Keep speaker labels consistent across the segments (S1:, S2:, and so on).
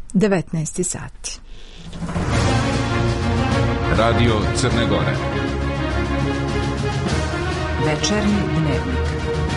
S1: 19 sati.
S2: Radio Crne Gore.
S3: Večernji dnevnik.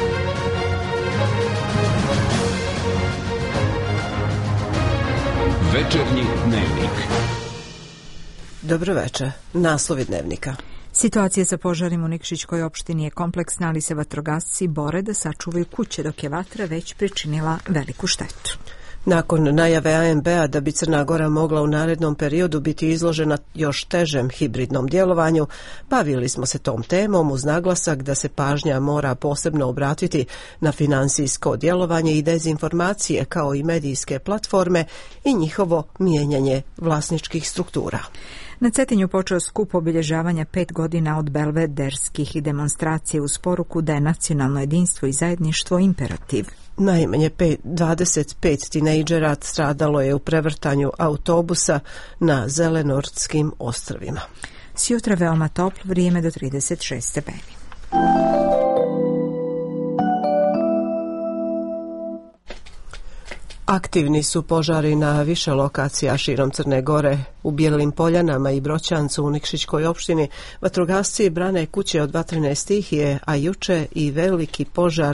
S2: Večernji dnevnik.
S4: Dobro večer. Naslovi dnevnika.
S1: Situacija sa požarim u Nikšićkoj opštini je kompleksna, ali se vatrogasci bore da sačuvaju kuće dok je vatra već pričinila veliku štetu.
S4: Nakon najave ANB-a da bi Crna Gora mogla u narednom periodu biti izložena još težem hibridnom djelovanju, bavili smo se tom temom uz naglasak da se pažnja mora posebno obratiti na finansijsko djelovanje i dezinformacije kao i medijske platforme i njihovo mijenjanje vlasničkih struktura.
S1: Na Cetinju počeo skup obilježavanja 5 godina od belvederskih demonstracija uz poruku da je nacionalno jedinstvo i zajedništvo imperativ.
S4: Najmanje 25 tinejdžera stradalo je u prevrtanju autobusa na Zelenortskim ostrvima.
S1: Sjutra veoma toplo, vrijeme do 36 stepeni.
S4: Aktivni su požari na više lokacija širom Crne Gore. U Bijelim Poljanama i Broćancu u Nikšićkoj opštini vatrogasci brane kuće od vatrene stihije, a juče i veliki požar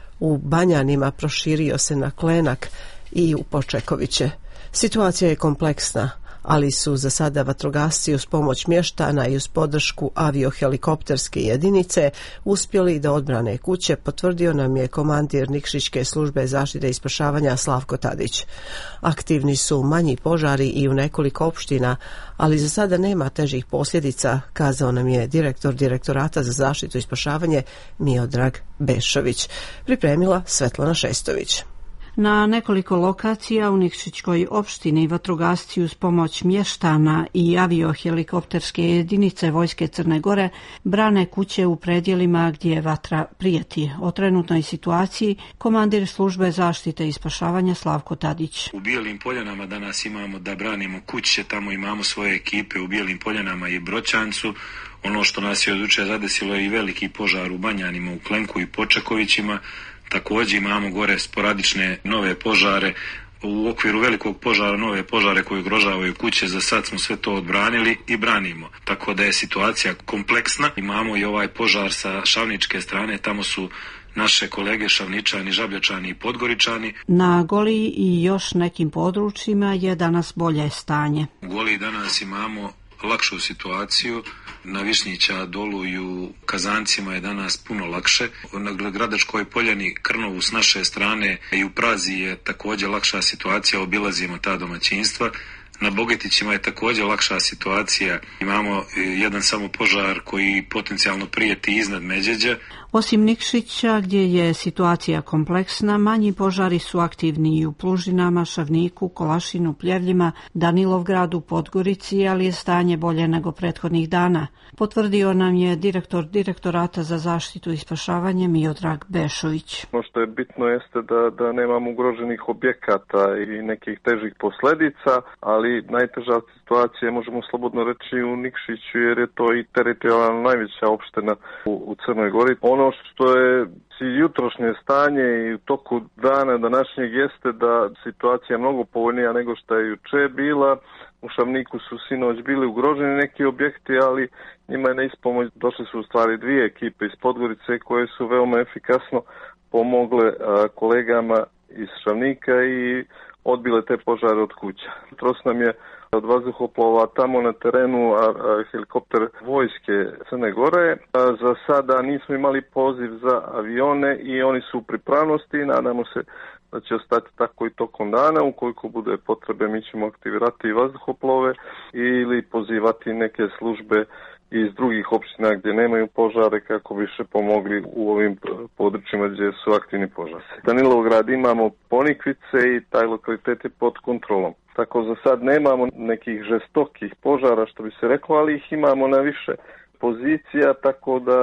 S4: u Banjanima proširio se na Klenak i u Počekoviće. Situacija je kompleksna, ali su za sada vatrogasci uz pomoć mještana i uz podršku aviohelikopterske jedinice uspjeli da odbrane kuće, potvrdio nam je komandir Nikšićke službe zaštite i spašavanja Slavko Tadić. Aktivni su manji požari i u nekoliko opština, ali za sada nema težih posljedica, kazao nam je direktor Direktorata za zaštitu i spašavanje Miodrag Bešović. Pripremila Svetlana Šestović.
S5: Na nekoliko lokacija u Nikšićkoj opštini vatrogasci uz pomoć mještana i aviohelikopterske jedinice Vojske Crne Gore brane kuće u predjelima gdje vatra prijeti. O trenutnoj situaciji komandir službe zaštite i spašavanja Slavko Tadić.
S6: U Bijelim Poljanama danas imamo da branimo kuće, tamo imamo svoje ekipe u Bijelim Poljanama i Broćancu. Ono što nas je od jučer zadesilo je i veliki požar u Banjanima, u Klenku i Počekovićima. Također imamo gore sporadične nove požare. U okviru velikog požara nove požare koje ugrožavaju kuće. Za sad smo sve to odbranili i branimo. Tako da je situacija kompleksna. Imamo i ovaj požar sa šavničke strane. Tamo su naše kolege Šavničani, Žabljačani i Podgoričani.
S5: Na Goliji i još nekim područjima je danas bolje stanje.
S6: U Goliji danas imamo lakšu situaciju. Na Višnjića dolu i u Kazancima je danas puno lakše. Na Gradačkoj Poljani, Krnovu s naše strane i u Prazi je također lakša situacija, obilazimo ta domaćinstva. Na Bogetićima je također lakša situacija. Imamo jedan samo požar koji potencijalno prijeti iznad Međeđa.
S5: Osim Nikšića, gdje je situacija kompleksna, manji požari su aktivni i u Plužinama, Šavniku, Kolašinu, Pljevljima, Danilovgradu, Podgorici, ali je stanje bolje nego prethodnih dana. Potvrdio nam je direktor Direktorata za zaštitu i spašavanje Miodrag Bešović.
S7: Ono što je bitno jeste da nemamo ugroženih objekata i nekih težih posljedica, ali najteža situacija možemo slobodno reći u Nikšiću jer je to i teritorijalno najveća opština u Crnoj Gori. Ono što je jutrošnje stanje i u toku dana današnjeg jeste da situacija je mnogo povoljnija nego što je juče bila. U Šavniku su sinoć bili ugroženi neki objekti, ali njima je na ispomoć došle su u stvari dvije ekipe iz Podgorice koje su veoma efikasno pomogle kolegama iz Šavnika i odbile te požare od kuća. Jutros nam je od vazduhoplova tamo na terenu helikopter Vojske Crne Gore. Za sada nismo imali poziv za avione i oni su u pripravnosti. Nadamo se da će ostati tako i tokom dana. Ukoliko bude potrebe mi ćemo aktivirati i vazduhoplove ili pozivati neke službe iz drugih opština gdje nemaju požare kako bi še pomogli u ovim područjima gdje su aktivni požari. Danilovgrad imamo Ponikvice i taj lokalitet je pod kontrolom. Tako za sad nemamo nekih žestokih požara što bi se reklo, ali ih imamo na više pozicija, tako da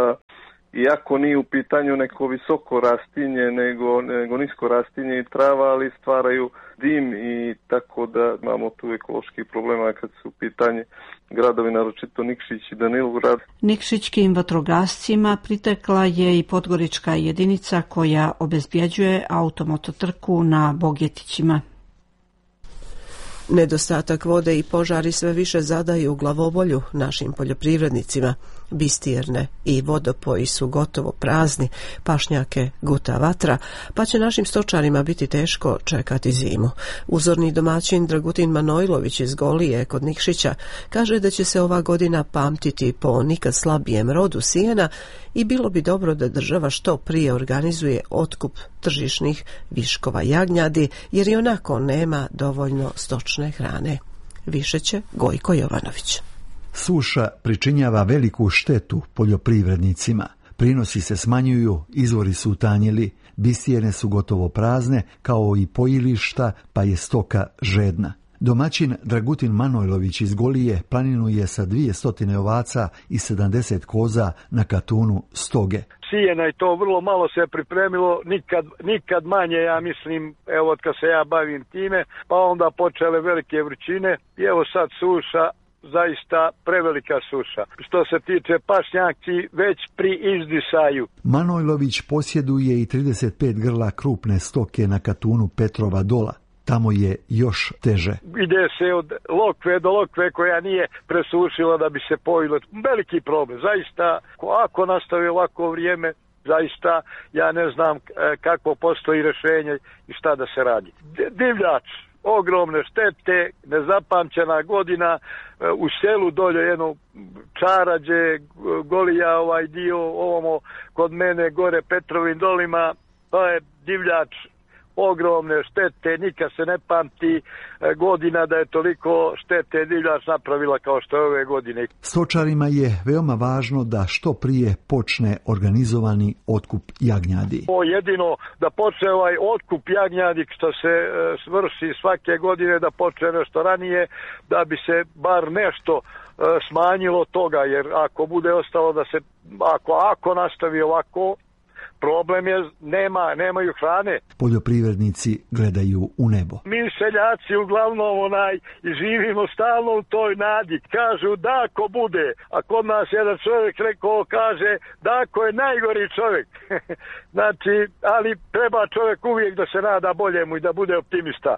S7: iako nije u pitanju neko visoko rastinje, nego nisko rastinje i trava, ali stvaraju dim i tako da imamo tu ekoloških problema kad su u pitanju gradovi, naročito Nikšić i Danilograd.
S5: Nikšićkim vatrogascima pritekla je i podgorička jedinica koja obezbjeđuje automototrku na Bogetićima.
S4: Nedostatak vode i požari sve više zadaju glavobolju našim poljoprivrednicima. Bistijerne i vodopoji su gotovo prazni, pašnjake guta vatra, pa će našim stočarima biti teško čekati zimu. Uzorni domaćin Dragutin Manojlović iz Golije kod Nikšića kaže da će se ova godina pamtiti po nikad slabijem rodu sijena i bilo bi dobro da država što prije organizuje otkup tržišnih viškova jagnjadi, jer i onako nema dovoljno stočne hrane. Više će Gojko Jovanović.
S8: Suša pričinjava veliku štetu poljoprivrednicima. Prinosi se smanjuju, izvori su utanjili, bistijerne su gotovo prazne, kao i pojilišta, pa je stoka žedna. Domaćin Dragutin Manojlović iz Golije planinuje sa 200 ovaca i 70 koza na katunu stoge.
S9: Sijena i to vrlo malo se pripremilo, nikad manje, ja mislim, evo od kad se ja bavim time, pa onda počele velike vrućine i evo sad suša, zaista prevelika suša. Što se tiče pašnjaki, već pri izdisaju.
S8: Manojlović posjeduje i 35 grla krupne stoke na katunu Petrova Dola. Tamo je još teže.
S9: Ide se od lokve do lokve koja nije presušila da bi se pojilo. Veliki problem. Zaista, ako nastavi ovako vrijeme, zaista ja ne znam kako postoji rješenje i šta da se radi. Divljač, ogromne štete, nezapamćena godina, u selu dolje jedno Čarađe, Golija, ovaj dio, ovamo kod mene gore Petrovim dolima, to je divljač, ogromne štete, nikad se ne pamti godina da je toliko štete divljač napravila kao što je ove godine.
S8: Stočarima je veoma važno da što prije počne organizovani otkup jagnjadi.
S9: Jedino da počne ovaj otkup jagnjadi što se vrši svake godine, da počne nešto ranije, da bi se bar nešto smanjilo toga, jer ako bude ostalo da se, ako nastavi ovako, problem je, nemaju hrane.
S8: Poljoprivrednici gledaju u nebo.
S9: Mi seljaci uglavnom živimo stalno u toj nadi. Kažu da ako bude, a kod nas jedan čovjek kaže da ako je najgori čovjek. Znači, ali treba čovjek uvijek da se nada boljemu i da bude optimista.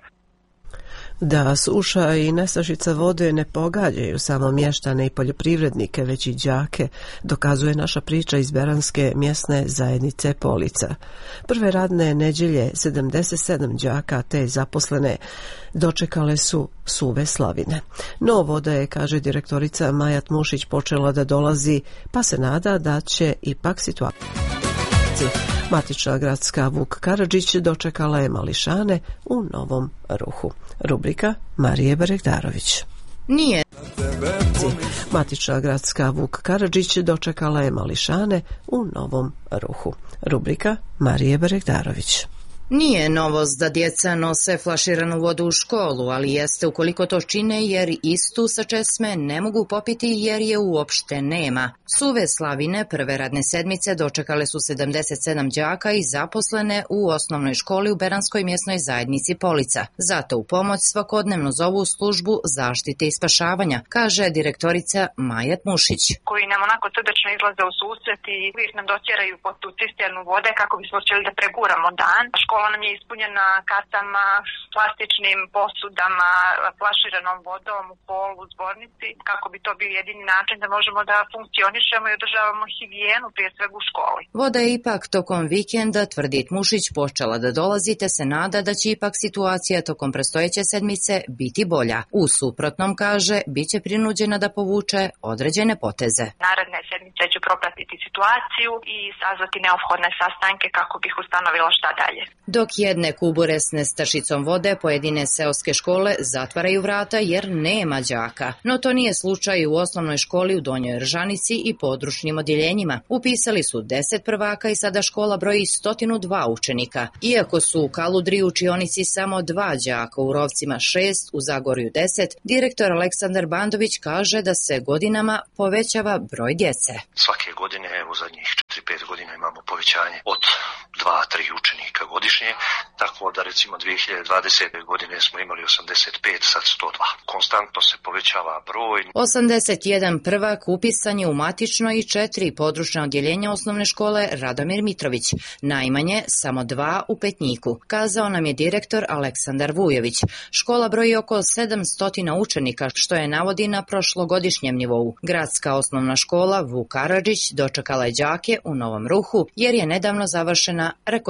S4: Da suša i nestašica vode ne pogađaju samo mještane i poljoprivrednike, već i đake, dokazuje naša priča iz Beranske mjesne zajednice Polica. Prve radne nedjelje 77 đaka te zaposlene dočekale su suve slavine. No voda je, kaže direktorica Majat Mušić, počela da dolazi, pa se nada da će ipak situacija. Matična gradska Vuk Karadžić dočekala je mališane u Novom Ruhu. Rubrika Marije Barekdarović.
S10: Nije.
S4: Matična gradska Vuk Karadžić dočekala je mališane u Novom Ruhu. Rubrika Marije Barekdarović.
S10: Nije novost da djeca nose flaširanu vodu u školu, ali jeste ukoliko to čine jer istu sa česme ne mogu popiti jer je uopšte nema. Suve slavine prve radne sedmice dočekale su 77 đaka i zaposlene u osnovnoj školi u Beranskoj mjesnoj zajednici Polica. Zato u pomoć svakodnevno zovu službu zaštite i spašavanja, kaže direktorica Majat Mušić.
S11: Koji nam onako srdačno izlaze u susret i uvijek nam dotjeraju pod tu cisternu vode kako bismo htjeli da preguramo dan. Škola nam je ispunjena kasama, plastičnim posudama, flaširanom vodom u polu, u zbornici, kako bi to bio jedini način da možemo da funkcionišemo i održavamo higijenu prije svega u školi.
S10: Voda je ipak tokom vikenda, tvrdi Mušić, počela da dolazi, te se nada da će ipak situacija tokom predstojeće sedmice biti bolja. U suprotnom, kaže, bit će prinuđena da povuče određene poteze.
S11: Naredne sedmice ću propratiti situaciju i sazvati neophodne sastanke kako bih ustanovila šta dalje.
S10: Dok jedne kubure s nestašicom vode pojedine seoske škole zatvaraju vrata jer nema đaka. No to nije slučaj u osnovnoj školi u Donjoj Ržanici i područnim odjeljenjima. Upisali su 10 prvaka i sada škola broji 102 učenika. Iako su u Kaludri učionici samo 2 đaka, u Rovcima 6, u Zagorju 10, direktor Aleksandar Bandović kaže da se godinama povećava broj djece.
S12: Svake godine u zadnjih 4-5 godina imamo povećanje od 2-3 učenika godišnje, tako da recimo 2020. godine smo imali 85, sad 102. Konstantno se povećava broj.
S10: 81 prvak upisan je u matično i 4 područna odjeljenja osnovne škole Radomir Mitrović, najmanje samo 2 u Petnjiku, kazao nam je direktor Aleksandar Vujović. Škola broji oko 700 učenika, što je navodi na prošlogodišnjem nivou. Gradska osnovna škola Vuk Karadžić dočekala je đake u novom ruhu jer je nedavno završena rekonstrukcija